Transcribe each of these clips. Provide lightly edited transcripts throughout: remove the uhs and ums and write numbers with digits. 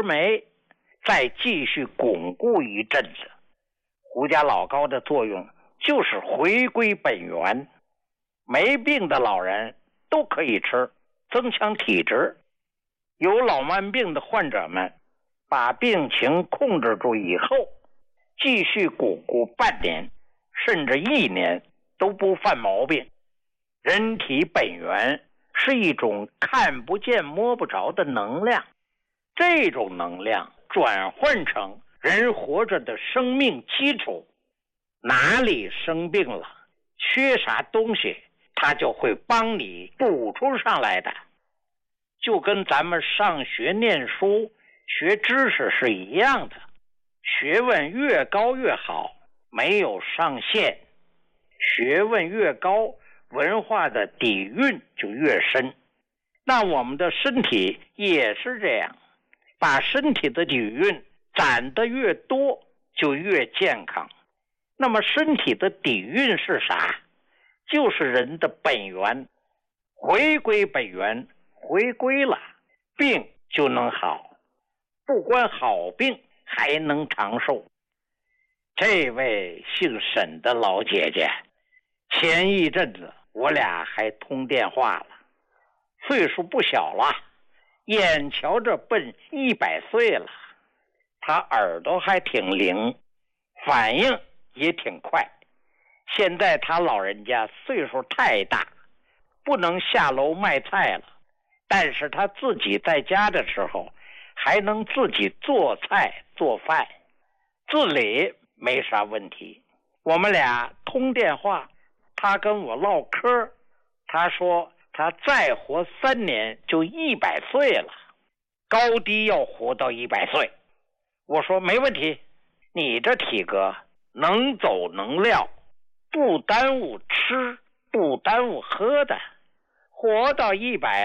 吃酶，再继续巩固一阵子。胡家老高的作用就是回归本源，没病的老人都可以吃，增强体质。有老慢病的患者们把病情控制住以后，继续巩固半年甚至1年都不犯毛病。人体本源是一种看不见摸不着的能量，这种能量转换成人活着的生命基础，哪里生病了，缺啥东西，它就会帮你补充上来的。就跟咱们上学念书学知识是一样的，学问越高越好，没有上限。学问越高，文化的底蕴就越深。那我们的身体也是这样，把身体的底蕴攒得越多，就越健康。那么身体的底蕴是啥？就是人的本源。回归本源，回归了，病就能好，不光好病，还能长寿。这位姓沈的老姐姐，前一阵子我俩还通电话了，岁数不小了，眼瞧着奔100岁了。她耳朵还挺灵，反应也挺快。现在她老人家岁数太大，不能下楼卖菜了，但是她自己在家的时候还能自己做菜做饭，自理没啥问题。我们俩通电话，她跟我唠嗑，她说她再活3年就100岁了，高低要活到100岁。我说没问题，你这体格能走能撂，不耽误吃不耽误喝的，活到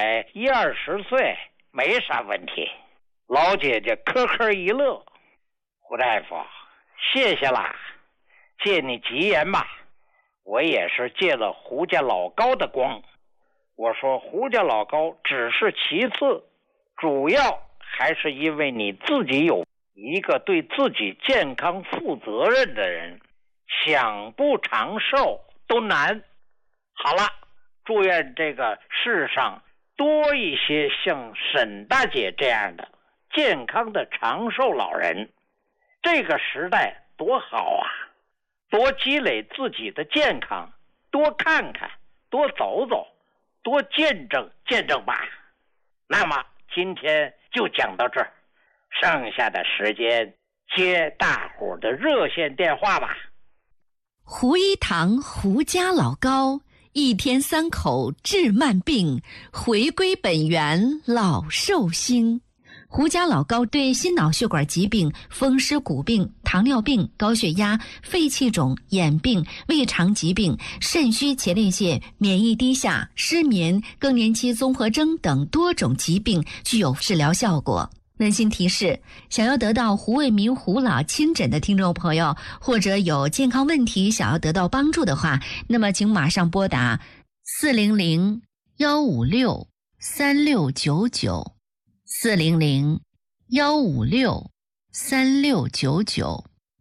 120岁没啥问题。老姐姐呵呵一乐，胡大夫谢谢啦，借你吉言吧，我也是借了胡家老高的光。我说胡家老高只是其次，主要还是因为你自己有一个对自己健康负责任的人，想不长寿都难。好了，祝愿这个世上多一些像沈大姐这样的健康的长寿老人。这个时代多好啊，多积累自己的健康，多看看，多走走，多见证见证吧。那么今天就讲到这儿，剩下的时间接大伙的热线电话吧。 胡一堂胡家老高，1天3口治慢病，回归本源老寿星。胡家老高对心脑血管疾病、风湿骨病、糖尿病、高血压、肺气肿、眼病、胃肠疾病、肾虚前列腺、免疫低下、失眠、更年期综合征等多种疾病具有治疗效果。温馨提示，想要得到胡卫民胡老亲诊的听众朋友，或者有健康问题想要得到帮助的话，那么请马上拨打400-156-3699 400-156-3699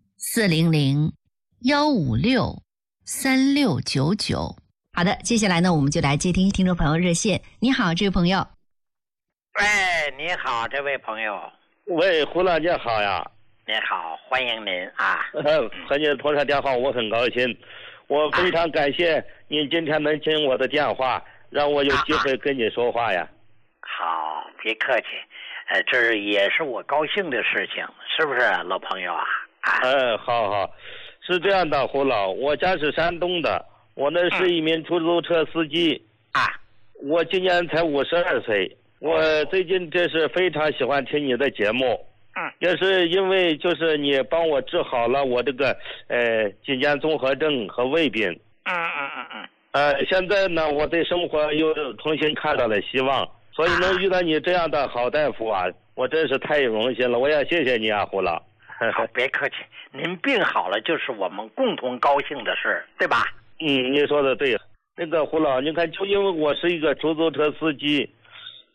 400-156-3699。好的，接下来呢，我们就来接听众朋友热线。你好，这位朋友。 喂，你好，这位朋友。 喂，胡老姐好呀。 你好，欢迎您啊。 和您通上电话我很高兴，我非常感谢您今天能接我的电话，让我有机会跟你说话呀。 好，别客气，这也是我高兴的事情，是不是老朋友啊？ 好，是这样的，胡老，我家是山东的，我呢是一名出租车司机我今年才52岁。我最近这是非常喜欢听你的节目，也是因为就是你帮我治好了我这个颈肩综合症和胃病。现在呢我对生活又重新看到了希望，所以能遇到你这样的好大夫啊，我真是太荣幸了，我也谢谢你啊，胡老。 好，别客气，您病好了就是我们共同高兴的事，对吧？ 你说的对。那个胡老，你看就因为我是一个出租车司机，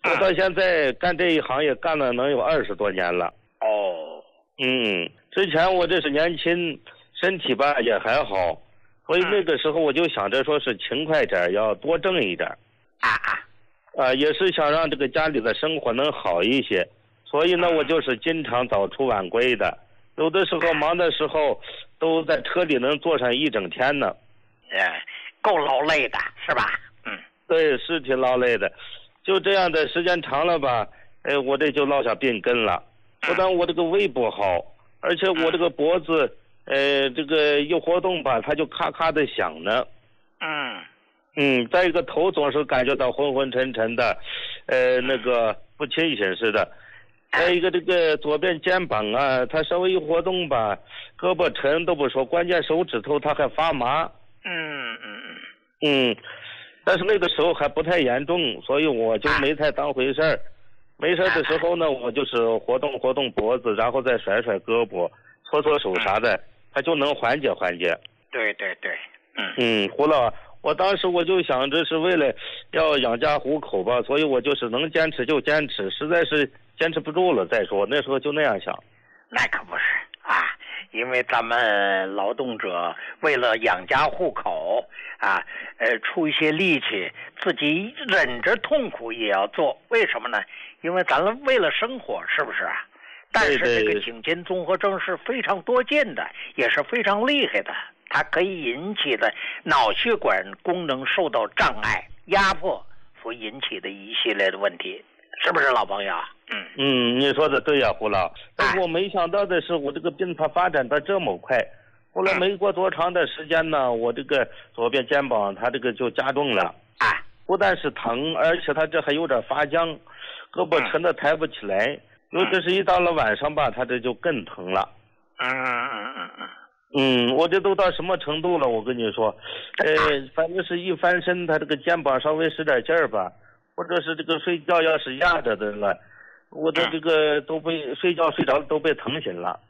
我到现在干这一行也干了能有20多年了。 哦。 之前我这是年轻，身体吧也还好，所以那个时候我就想着说是勤快点，要多挣一点。也是想让这个家里的生活能好一些，所以呢，我就是经常早出晚归的，有的时候忙的时候，都在车里能坐上一整天呢。 够劳累的是吧？ 对，是挺劳累的，就这样的时间长了吧，我这就落下病根了。不但我这个胃不好，而且我这个脖子，这个一活动吧，它就咔咔的响呢。再一个头总是感觉到昏昏沉沉的，那个不清醒似的。再一个这个左边肩膀啊，它稍微一活动吧，胳膊沉都不说，关键手指头它还发麻。但是那个时候还不太严重，所以我就没太当回事儿。没事的时候呢，我就是活动活动脖子，然后再甩甩胳膊，搓搓手啥的，它就能缓解缓解。 对。 胡老，我当时我就想着是为了要养家糊口吧，所以我就是能坚持就坚持，实在是坚持不住了再说，那时候就那样想。 那可不是啊，因为咱们劳动者为了养家糊口啊，出一些力气，自己忍着痛苦也要做，为什么呢？因为咱们为了生活，是不是啊？但是这个颈肩综合征是非常多见的，也是非常厉害的，它可以引起的脑血管功能受到障碍、压迫所引起的一系列的问题，是不是老朋友？ 你说的对呀，胡老。但是我没想到的是，我这个病它发展的这么快。后来没过多长的时间呢，我这个左边肩膀它这个就加重了。不但是疼，而且它这还有点发僵，胳膊沉的抬不起来。尤其是一到了晚上吧，它这就更疼了。我这都到什么程度了？我跟你说，反正是一翻身，它这个肩膀稍微使点劲儿吧，或者是这个睡觉要是压着的了，我的这个都被睡着都被疼醒了。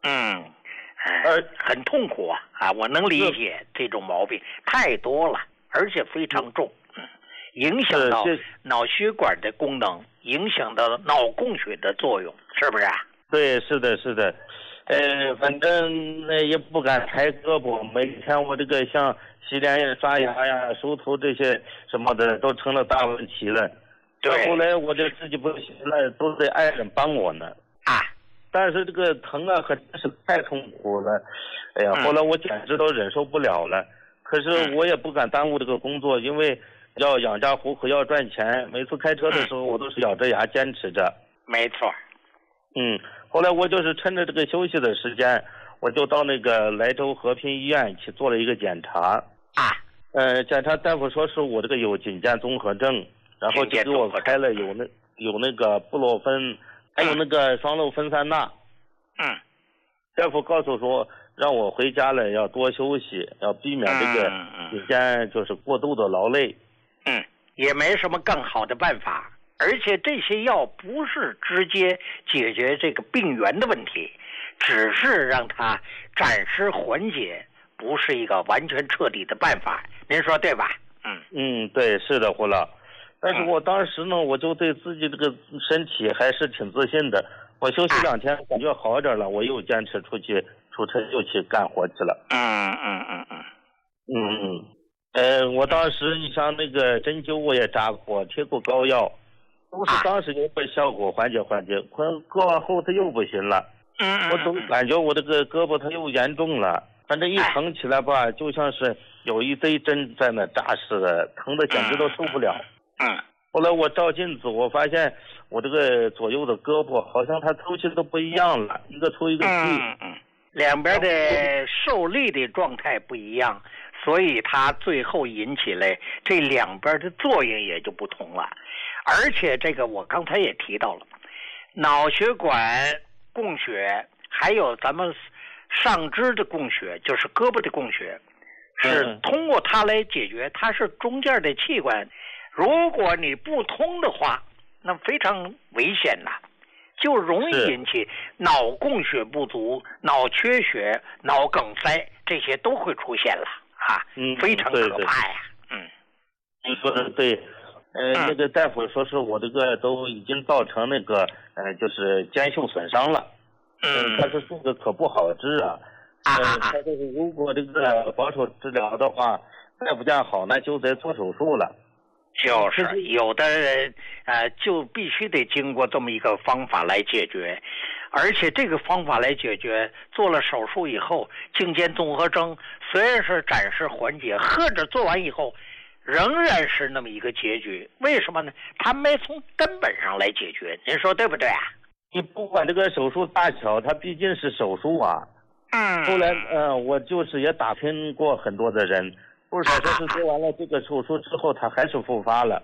很痛苦啊！我能理解这种毛病太多了，而且非常重，影响到脑血管的功能，影响到脑供血的作用，是不是啊？ 对，是的。反正也不敢抬胳膊，每天我这个像洗脸呀、刷牙呀、梳头这些什么的都成了大问题了。 对。 后来我这自己不行了，都得爱人帮我呢。但是这个疼啊，可真是太痛苦了。后来我简直都忍受不了了。可是我也不敢耽误这个工作，因为要养家糊口，要赚钱。每次开车的时候，我都是咬着牙坚持着。 没错。 后来我就是趁着这个休息的时间，我就到那个莱州和平医院去做了一个检查。检查大夫说是我这个有颈肩综合症，然后就给我开了有那个布洛芬，还有那个双氯芬酸钠。大夫告诉说让我回家了要多休息，要避免这个颈肩就是过度的劳累。 也没什么更好的办法，而且这些药不是直接解决这个病源的问题，只是让它暂时缓解，不是一个完全彻底的办法，您说对吧？ 对，是的，胡老。但是我当时呢，我就对自己这个身体还是挺自信的。我休息2天，感觉好一点了，我又坚持出车又去干活去了。我当时你像那个针灸我也扎过，贴过膏药，都是当时有点效果，缓解。过完后它又不行了。我总感觉我这个胳膊它又严重了，反正一疼起来吧，就像是有一堆针在那扎似的，疼的简直都受不了。后来我照镜子，我发现我这个左右的胳膊好像它抽筋都不一样了，一个粗一个细。 两边的受力的状态不一样，所以它最后引起来这两边的作用也就不同了。而且这个我刚才也提到了，脑血管供血，还有咱们上肢的供血，就是胳膊的供血，是通过它来解决，它是中间的器官。如果你不通的话，那非常危险呐，就容易引起脑供血不足、脑缺血、脑梗塞，这些都会出现了非常可怕呀。 你说的对。 那个大夫说是我这个都已经造成那个就是肩袖损伤了。他说这个可不好治啊。他说如果这个保守治疗的话，再不见好，那就得做手术了。 就是有的人就必须得经过这么一个方法来解决，而且这个方法来解决，做了手术以后，颈肩综合征虽然是暂时缓解，或者做完以后仍然是那么一个结局。为什么呢？他没从根本上来解决，您说对不对啊？ 你不管这个手术大小，它毕竟是手术啊。后来我就是也打听过很多的人，不少说是做完了这个手术之后，他还是复发了。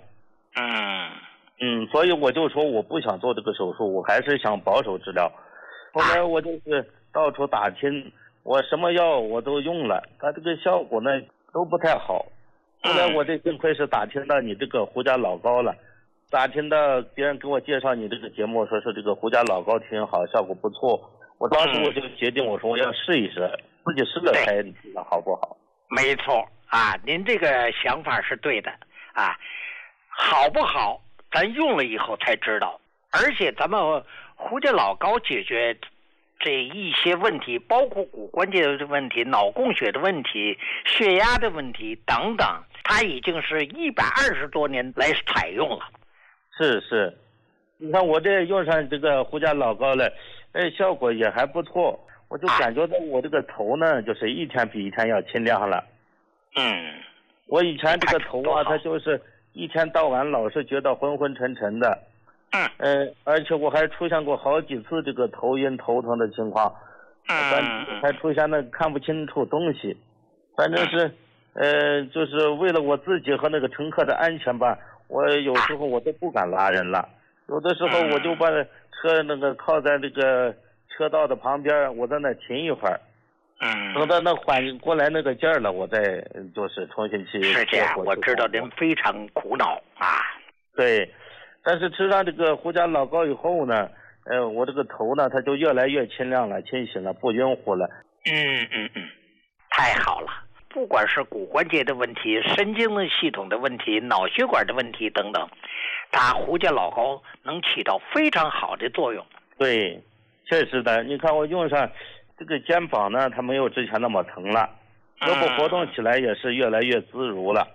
所以我就说我不想做这个手术，我还是想保守治疗。后来我就是到处打听，我什么药我都用了，它这个效果呢都不太好。后来我这幸亏是打听到你这个胡家老高了，打听到别人给我介绍你这个节目，说是这个胡家老高挺好，效果不错。我当时我就决定，我说我要试一试，自己试了才知道好不好。 没错啊，您这个想法是对的啊，好不好咱用了以后才知道。而且咱们胡家老高解决这一些问题，包括骨关节的问题、脑供血的问题、血压的问题等等，它已经是120多年来采用了。 是，你看我这用上这个胡家老高了，效果也还不错。我就感觉到我这个头呢，就是一天比一天要清亮了。我以前这个头啊，它就是一天到晚老是觉得昏昏沉沉的。而且我还出现过好几次这个头晕头疼的情况，还出现了看不清楚东西。反正是就是为了我自己和那个乘客的安全吧，我有时候我都不敢拉人了。有的时候我就把车那个靠在这个车道的旁边，我在那停一会儿。等到那缓过来那个劲儿了，我再就是重新去。 是这样，我知道您非常苦恼啊。 对，但是吃上这个胡家老高以后呢，我这个头呢，它就越来越清亮了、清醒了，不晕乎了。 太好了。不管是骨关节的问题、神经系统的问题、脑血管的问题等等，它胡家老高能起到非常好的作用。 对，确实的。你看我用上这个肩膀呢，它没有之前那么疼了，胳膊活动起来也是越来越自如了。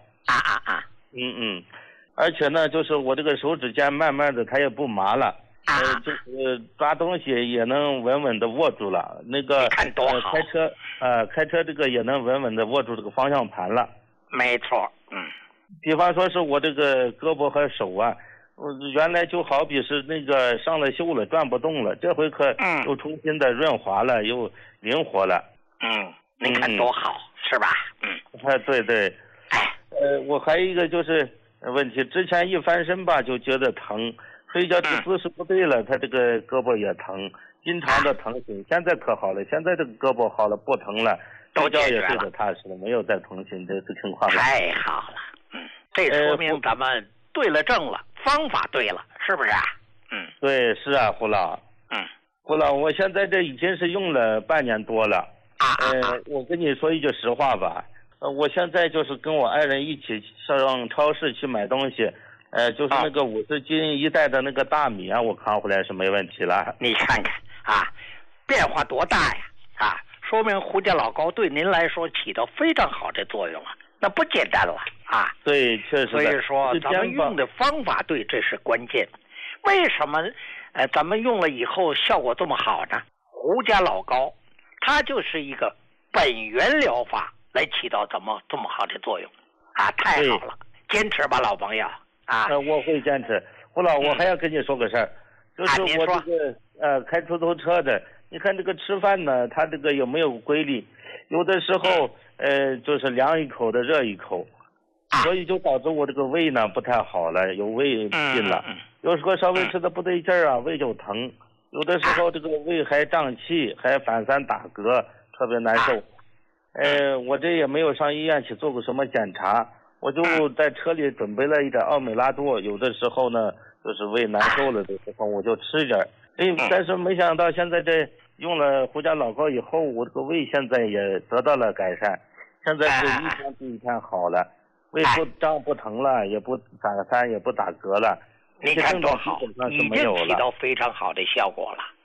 而且呢，就是我这个手指尖慢慢的它也不麻了，就是抓东西也能稳稳的握住了。那个开车这个也能稳稳的握住这个方向盘了。 没错。 比方说是我这个胳膊和手啊，原来就好比是那个上了锈了，转不动了，这回可又重新的润滑了，又灵活了。 您看多好，是吧？ 对。我还有一个就是问题，之前一翻身吧就觉得疼，睡觉这个姿势不对了，他这个胳膊也疼，经常的疼醒。现在可好了，现在这个胳膊好了，不疼了，睡觉也睡得踏实了，没有再疼醒这情况了。 太好了。这说明咱们对了正了，方法对了，是不是啊？ 对，是啊，胡老。胡老，我现在这已经是用了半年多了。我跟你说一句实话吧，我现在就是跟我爱人一起上超市去买东西，就是那个50斤一袋的那个大米啊，我扛回来是没问题了。 你看看啊，变化多大呀！说明胡家老高对您来说起到非常好的作用了，那不简单了啊。 对，确实。 所以说咱们用的方法对，这是关键。为什么咱们用了以后效果这么好呢？胡家老高它就是一个本源疗法来起到这么好的作用啊！太好了，坚持吧，老朋友啊！ 我会坚持。胡老，我还要跟你说个事儿，就是我这个开出租车的，你看这个吃饭呢，他这个有没有规律？有的时候就是凉一口的热一口，所以就导致我这个胃呢不太好了，有胃病了。有时候稍微吃的不对劲儿啊，胃就疼。有的时候这个胃还胀气，还反三打嗝，特别难受。我这也没有上医院去做过什么检查，我就在车里准备了一点奥美拉多，有的时候呢就是胃难受了的时候我就吃点。但是没想到现在这用了胡家老高以后，我这个胃现在也得到了改善，现在是一天比一天好了。 胃不胀不疼了，也不打个痰，也不打嗝了， 你看多好，已经起了。 到非常好的效果了。